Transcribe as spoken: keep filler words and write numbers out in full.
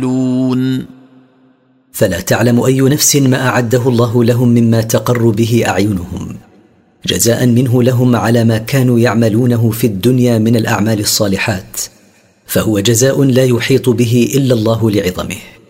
فلا تعلم أي نفس ما أعده الله لهم مما تقر به أعينهم، جزاء منه لهم على ما كانوا يعملونه في الدنيا من الأعمال الصالحات، فهو جزاء لا يحيط به إلا الله لعظمه.